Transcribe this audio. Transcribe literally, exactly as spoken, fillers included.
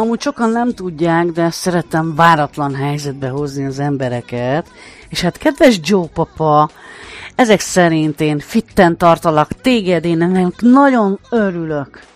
amúgy sokan nem tudják, de szeretem váratlan helyzetbe hozni az embereket. És hát kedves Joe papa, ezek szerint én fitten tartalak téged, én ennek nagyon örülök.